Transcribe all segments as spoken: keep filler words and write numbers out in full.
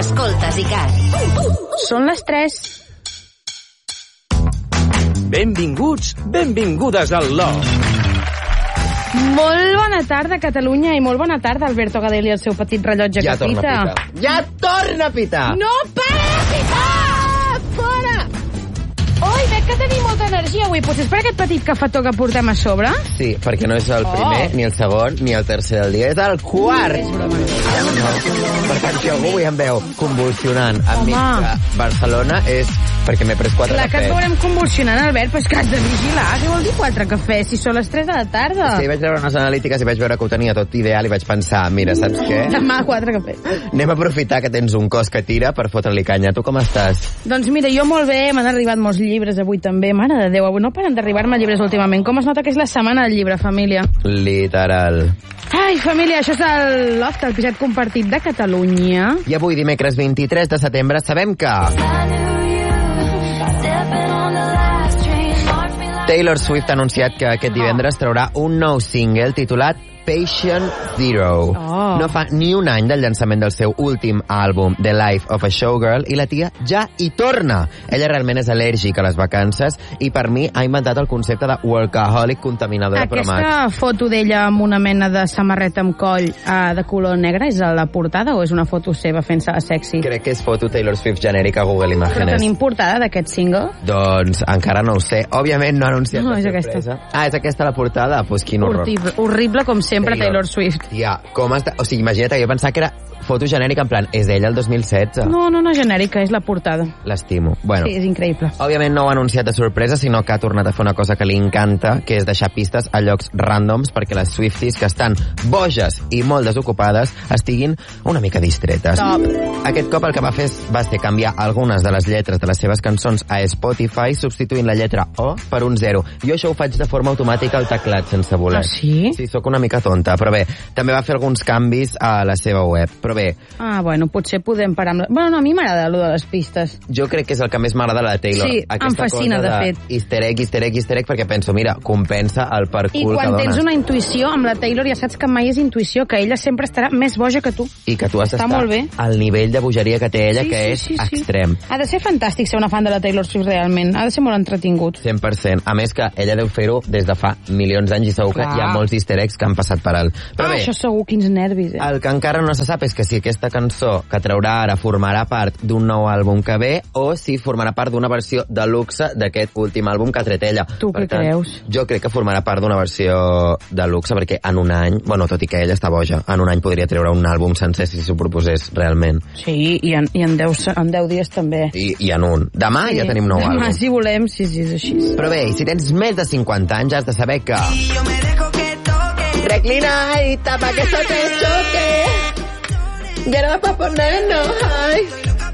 Escoltes ICAT. Són les tres. Benvinguts, benvingudes al Loft. Molt bona tarda, Catalunya, i molt bona tarda, Alberto Gadel i el seu petit rellotge ja que pita. Ja torna a pitar. Ja torna a pitar! No para de pitar! Fora! Oi, veig que tenim molta energia avui. Potser és per aquest petit cafetó que portem a sobre? Sí, perquè no és el primer, oh. ni el segon, ni el tercer del dia. És el quart! És broma. No. Per tant, si algú avui em veu convulsionant enmig de Barcelona és perquè m'he pres quatre Clar, cafès. que et veurem convulsionant, Albert, però és que has de vigilar. Què vol dir quatre cafès si són les tres de la tarda? Sí, vaig veure unes analítiques i vaig veure que ho tenia tot ideal i vaig pensar, mira, saps què? Demà quatre cafès. Anem a aprofitar que tens un cos que tira per fotre-li canya. Tu com estàs? Doncs mira, jo molt bé, m'han arribat molts llibres avui també. Mare de Déu, avui no paren d'arribar-me llibres últimament. Com es nota que és la setmana del llibre, família? Literal. Ai, família, això és el Loft, el piset compartit de Catalunya. I avui, dimecres vint-i-tres de setembre, sabem que Taylor Swift ha anunciat que aquest divendres traurà un nou single titulat Patient Zero. Oh. No fa ni un any del llançament del seu últim àlbum, The Life of a Showgirl, i la tia ja hi torna. Ella realment és al·lèrgica a les vacances i per mi ha inventat el concepte de workaholic contaminadora per maig. Aquesta foto d'ella amb una mena de samarreta amb coll uh, de color negre és a la portada o és una foto seva fent-se sexy? Crec que és foto Taylor Swift genèrica a Google Images. Però tenim portada d'aquest single? Doncs encara no ho sé. Òbviament no ha anunciat no, la és sorpresa. Aquesta. Ah, és aquesta la portada? Doncs pues quin horror. Horrible, horrible com sempre Taylor, Taylor Swift. Tia, com està... O sigui, imagina't que jo pensava que era foto genèrica, en plan, és d'ella el dos mil setze. No, no, no genèrica, és la portada. L'estimo. Bueno, sí, és increïble. Òbviament no ho ha anunciat de sorpresa, sinó que ha tornat a fer una cosa que li encanta, que és deixar pistes a llocs ràndoms perquè les Swifties, que estan boges i molt desocupades, estiguin una mica distretes. Top. Aquest cop el que va fer va ser canviar algunes de les lletres de les seves cançons a Spotify, substituint la lletra O per un zero. Jo això ho faig de forma automàtica al teclat, sense voler. Ah, sí? Sí, sóc una mica tonta, però bé, també va fer alguns canvis a la seva web. Però bé... Ah, bueno, potser podem parar amb... La... Bueno, no, a mi m'agrada allò de les pistes. Jo crec que és el que més m'agrada de la Taylor. Sí, aquesta em fascina, cosa de, de fet. Easter egg, easter egg, easter egg, perquè penso, mira, compensa el per I cul que quan dones. tens una intuïció, amb la Taylor ja saps que mai és intuïció, que ella sempre estarà més boja que tu. I que tu has d'estar al nivell de bogeria que té ella, sí, que sí, és sí, sí. extrem. Ha de ser fantàstic ser una fan de la Taylor Swift realment. Ha de ser molt entretingut. cent per cent. A més que ella deu fer-ho des de fa milions d'anys i segur Clar. que hi ha molts easter eggs que han passat per alt. Però ah, bé, això segur, quins nervis, eh? el que encara no se sap és que si aquesta cançó que traurà ara formarà part d'un nou àlbum que ve o si formarà part d'una versió de luxe d'aquest últim àlbum que ha tret ella. Tu per què tant, creus? Jo crec que formarà part d'una versió de luxe perquè en un any, bueno, tot i que ella està boja, en un any podria treure un àlbum sencer si s'ho proposés realment. Sí, i en, i en, deu, en deu dies també. I, i en un. Demà sí. ja tenim nou Demà, àlbum. si volem, sí, sí, és així. Però bé, si tens més de cinquanta anys has de saber que... Reclina y tapa que eso te choque. Ya no pa ponernos, ay.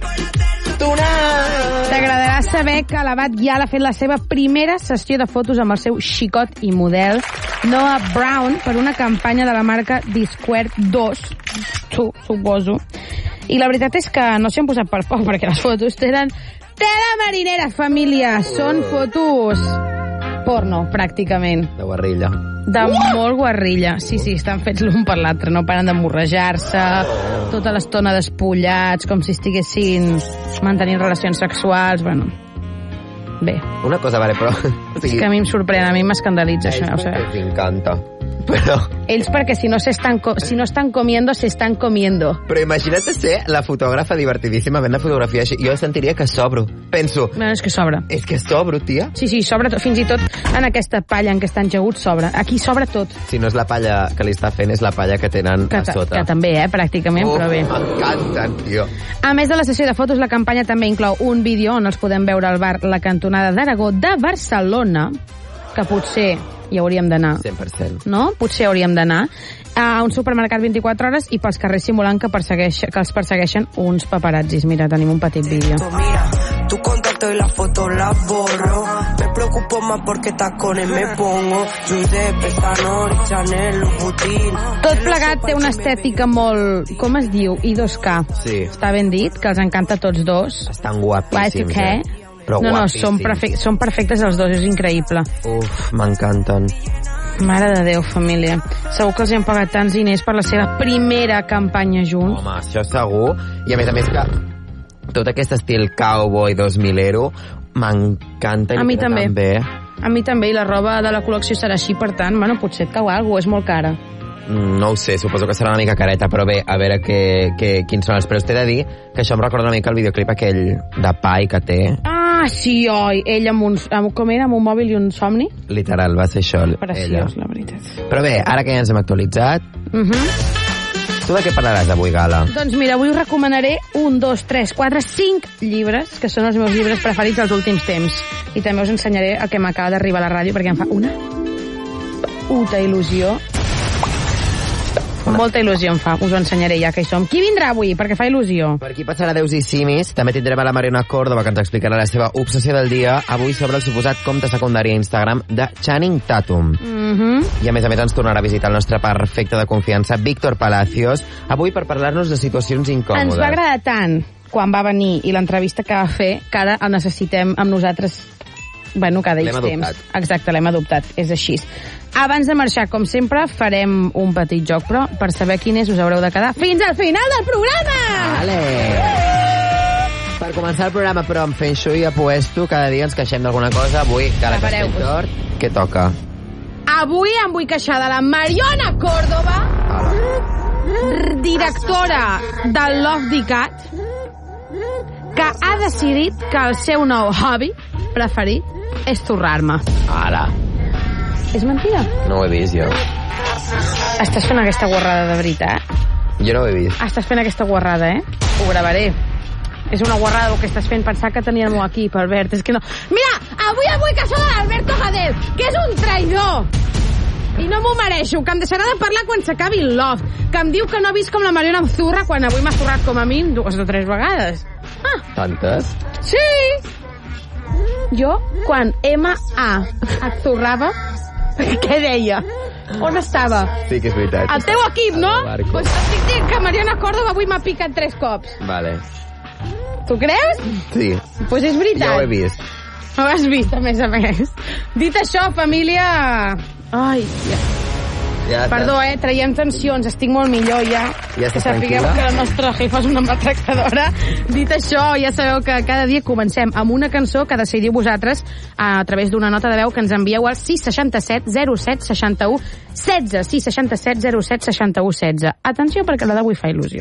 T'agradarà saber que l'Abat Gyal ha fet la seva primera sessió de fotos amb el seu xicot i model Noah Brown per una campanya de la marca Disquare dos, tu, suposo. I la veritat és que no s'hi han posat per poc, perquè les fotos tenen tela marinera, família. Són fotos porno, pràcticament. De guarrilla. De molt guarrilla. Sí, sí, estan fets l'un per l'altre. No paren d'emmorrejar-se, tota l'estona despullats, com si estiguessin mantenint relacions sexuals. Bueno, bé. Una cosa, vale, però... O sigui, és que a mi em sorprèn, a mi m'escandalitza això. O sigui, els encanta. Però... Ells perquè si no, co si no estan comiendo, se estan comiendo. Però imagina't ser la fotògrafa divertidíssima havent de fotografiar així. Jo sentiria que sobro. Penso... No, és que sobra. És que sobro, tia. Sí, sí, sobra tot. Fins i tot en aquesta palla en què estan jeguts sobra. Aquí sobra tot. Si no és la palla que li està fent, és la palla que tenen que a sota. Que també, eh, pràcticament, Uf, però bé. m'encanten, tio. A més de la sessió de fotos, la campanya també inclou un vídeo on els podem veure al bar La Cantonada d'Aragó de Barcelona, que potser hi hauríem d'anar. cent per cent. No? Potser hauríem d'anar a un supermercat vint-i-quatre hores i pels carrers simulant que, persegueix, que els persegueixen uns paparazzis. Mira, tenim un petit vídeo. Mira, tu contacto y la foto la borro. Me preocupo más porque tacones me pongo. Giuseppe, Sanori, Chanel, Louboutin. Tot plegat té una estètica molt... Com es diu? I dos K. Sí. Està ben dit, que els encanta a tots dos. Estan guapíssims, eh? Però no, no, guapíssims. són, perfect, són perfectes els dos, és increïble. Uf, m'encanten. Mare de Déu, família. Segur que els han pagat tants diners per la seva primera campanya junts. Home, això segur. I a més a més que tot aquest estil cowboy dos milero m'encanta. A mi també. també. A mi també, i la roba de la col·lecció serà així, per tant, bueno, potser et cau alguna cosa, és molt cara. No ho sé, suposo que serà una mica careta, però bé, a veure que, que, quins són els preus. T'he de dir que això em recorda una mica el videoclip aquell de Pai que té. Ah, sí, oi, ell amb un, amb, com era, amb un mòbil i un somni? Literal, va ser això. Preciós, ella. La veritat. Però bé, ara que ja ens hem actualitzat, Uh -huh. tu de què parlaràs avui, Gala? Doncs mira, avui us recomanaré un, dos, tres, quatre, cinc llibres, que són els meus llibres preferits dels últims temps. I també us ensenyaré el que m'acaba d'arribar a la ràdio, perquè em fa una puta il·lusió. Molta il·lusió em fa, us ho ensenyaré ja que hi som. Qui vindrà avui? Perquè fa il·lusió. Per aquí passarà Deus i Simis. També tindrem a la Mariona Córdoba, que ens explicarà la seva obsessió del dia, avui sobre el suposat compte secundari a Instagram de Channing Tatum. Mm -hmm. I a més a més ens tornarà a visitar el nostre perfecte de confiança, Víctor Palacios, avui per parlar-nos de situacions incòmodes. Ens va agradar tant quan va venir i l'entrevista que va fer, que ara el necessitem amb nosaltres, bueno, cada X temps. Exacte, l'hem adoptat, és així. Abans de marxar, com sempre, farem un petit joc, però per saber quin és us haureu de quedar fins al final del programa! Vale! Per començar el programa, però amb Feng Shui apuesto, cada dia ens queixem d'alguna cosa. Avui, cada que estem tort, què toca? Avui em vull queixar de la Mariona Córdoba, directora del Love the Cat, que ha decidit que el seu nou hobby preferit és torrar-me. Ara. És mentida? No ho he vist, jo. Estàs fent aquesta guarrada de veritat? Jo no ho he vist. Estàs fent aquesta guarrada, eh? Ho gravaré. És una guarrada el que estàs fent, pensar que tenia el meu equip, Albert. És que no... Mira, avui em vull queixar de l'Alberto Gadel, que és un traïdor. I no m'ho mereixo, que em deixarà de parlar quan s'acabi el Love, que em diu que no ha vist com la Mariona em zurra quan avui m'ha zurrat com a mi dues o tres vegades. Ah. Tantes? Sí! Jo, quan M A et zurrava, què deia? On estava? Sí que és veritat. El teu equip, no? Doncs pues estic dient que Mariona Córdoba avui m'ha picat tres cops. Vale. Tu creus? Sí. Doncs pues és veritat. Ja ho he vist. Ho has vist, a més a més. Dit això, família... Ai, ja. Ja Perdó, eh, traiem tensions, estic molt millor ja. Ja estàs Sapigueu tranquil·la? que la nostra jefa és una maltractadora. Dit això, ja sabeu que cada dia comencem amb una cançó que decidiu vosaltres a través d'una nota de veu que ens envieu al sis seixanta set zero set seixanta u setze. sis seixanta set zero set seixanta u setze. Atenció, perquè la d'avui fa il·lusió.